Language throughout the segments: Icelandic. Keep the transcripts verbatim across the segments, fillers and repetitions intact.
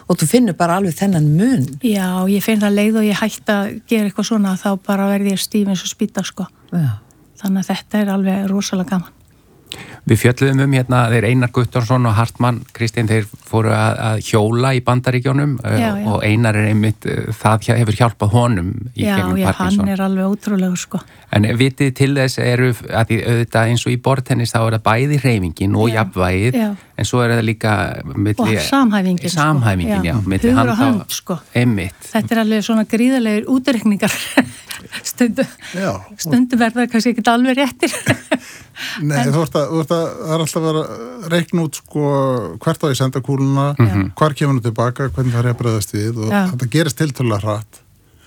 og þú finnur bara alveg þennan mun. Já, ég finn það leið og ég hætti að gera eitthvað svona, þá bara verði ég stíf eins og spýta, sko. Já. Þannig að þetta er alveg rosalega gaman. Við fjölluðum um hérna, þeir Einar Guttormsson og Hartmann, Kristín, þeir fóru að, að hjóla í Bandaríkjónum já, já. og Einar er einmitt, það hefur hjálpað honum í já, gegnum já, Parkinson. Já, hann er alveg ótrúlegur, sko. En vitið til þess eru, að því auðvitað eins og í borðtennis, þá er það bæði hreyfingin og já, jafnvægið, já. En svo er það líka milli, og samhæfingin, samhæfingin sko. já, já. Hugur og hönd, sko. Einmitt. Þetta er alveg svona gríðarlegir útreikningar. Stundu, stundu verða kannski ekki alveg réttir. Nei, en, þú ert að, þú ert að, það er alltaf að vera að reikna út sko hvert á ég senda kúluna, mm-hmm. hvar kemur nú tilbaka, hvernig það er að bregðast við og já. Þetta gerist tiltölulega hratt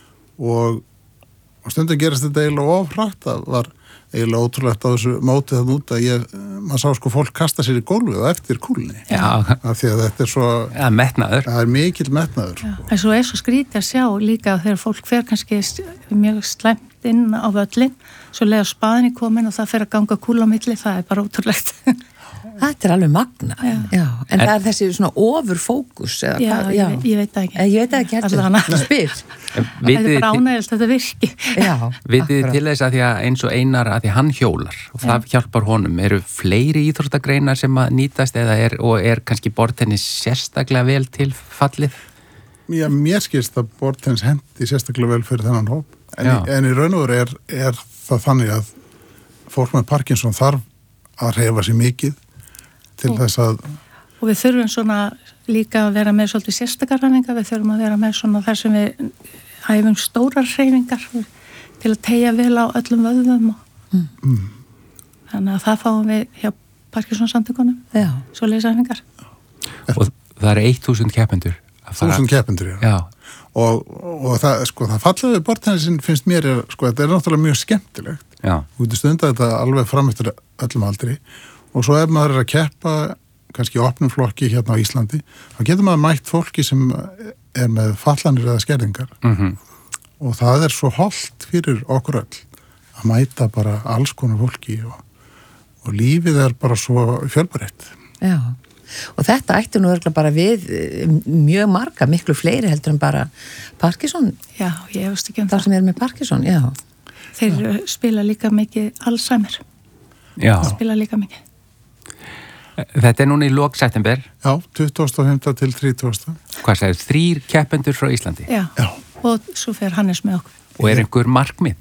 og, og stundum gerist þetta eiginlega of hratt, það var eiginlega ótrúlegt á þessu mótið þann út að ég, maður sá sko fólk kasta sér í gólfið og eftir kúlunni. Já. Af því að þetta er svo... Já, metnaður. Það er mikill metnaður. Já. En svo er svo skrítið að sjá líka þegar fólk fer kannski mjög slæmt inn á völlin, svo lega spaðinni komin og það fer að ganga kúla á milli, það er bara ótrúlegt. Þetta er alveg magna. Já. Já. En, en það er þessi svona ofurfókus eða já, hvað? Já, ég, ég veit það ekki. Ég veit það ekki heldur. Það spyr. Þetta er bara ánægilegt, þetta virki. Já. Vitið til þess að því að eins og Einar að því hann hjólar og það já. Hjálpar honum. Eru fleiri íþróttagreinar sem að nýtast eða er, og er kannski borðtennis sérstaklega vel til fallið? Já, mér skilst að borðtennis hendi sérstaklega vel fyrir þennan hóp. En, í, en í raun og veru er, er það þannig að fólk með Parkinson þarf að hreyfa sig mikið til og, þess að... Og við þurfum svona líka að vera með svolítið sérstakarræfingar, við þurfum að vera með svona þar sem við hæfum stórar hreyfingar til að teygja vel á öllum vöðvum og mm. þannig að það fáum við hjá Parkinson samtökunum, svo leysæfingar. Og það er eitt þúsund keppendur. Þúsund keppendur, já. Já. Og, og það, sko, það fallega við borðtennisin finnst mér, er, sko, þetta er náttúrulega mjög skemmtilegt. Já. Þú getur stundað þetta alveg fram eftir öllum aldri og svo ef maður er að keppa kannski í opnum flokki hérna á Íslandi, þá getur maður mætt fólki sem er með fallanir eða skerðingar mm-hmm. og það er svo holdt fyrir okkur öll að mæta bara alls konar fólki og, og lífið er bara svo fjölbreytt. Já. Og þetta ætti nú örgulega bara við mjög marga, miklu fleiri heldur en bara Parkinson. Já, ég hefst ekki um það. Það sem er með Parkinson, já. Þeir já. Spila líka mikið Alzheimer. Já. Þeir spila líka mikið. Þetta er núna í lok september. Já, tuttugasta og fimmta til þrítugasta. Hvað sagði, þrír keppendur frá Íslandi? Já. Já. Og svo fer Hannes með okkur. Og er einhver markmið?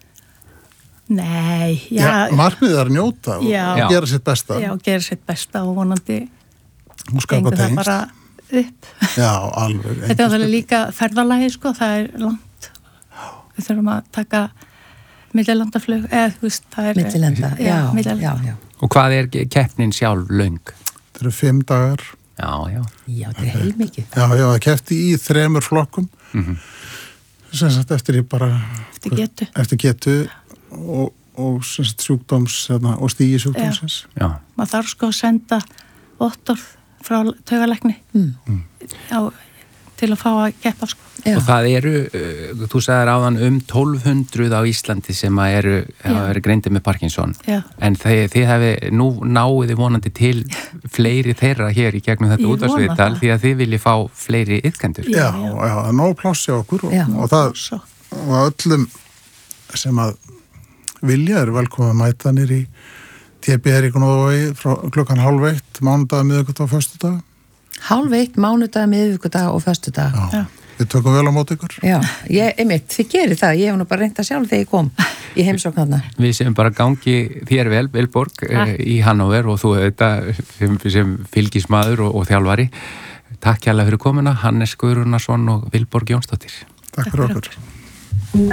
Nei, já. já markmið er að njóta og, og gera sitt besta. Já, gera sitt besta og vonandi og skapa tengdu það bara upp. Já, alveg. Þetta er alveg líka ferðalagi, sko, það er langt. Við þurfum að taka millilandaflug, eða þú veist, það er... Millilanda, já, já, já, já. Og hvað er keppnin sjálf löng? Það eru fimm dagar. Já, já. Já, þetta er heilmikið. Já, já, það keppti í þremur flokkum. Mm-hmm. Sem sagt, eftir ég bara... Eftir getu. Eftir getu og, og sem sagt, sjúkdóms, og stígi sjúkdómsins. Já. Já. Maður þarf sko að senda vottorð frá taugalækni mm. á, til að fá að keppa sko. Já. Og það eru, uh, þú sagðir áðan um tólf hundruð á Íslandi sem að eru, eru greindið með Parkinson. Já. En þið, þið hefði, nú náuði vonandi til fleiri þeirra hér í gegnum þetta útvarpsviðtal því að þið viljið fá fleiri iðkendur. Já, já, já, það er nóg pláss hjá okkur og, og það og öllum sem að vilja eru velkomin að mæta nýr í T B R í Gnóðavogi frá klukkan hálf eitt, mánudag, miðvikudag og föstudag. Hálf eitt, mánudag, miðvikudag og föstudag. Já, já. Við tökum vel á móti ykkur. Já, ég, einmitt, þið gerir það. Ég hef nú bara reynt að sjálf þegar ég kom í heimsóknarna. Við sem bara gangi þér vel, Vilborg, eh, í Hannover og þú auðvitað sem, sem fylgismadur og, og þjálfari. Takk hérlega fyrir komuna, Hannes Guðrúnarsson og Vilborg Jónsdóttir. Takk fyrir okkur.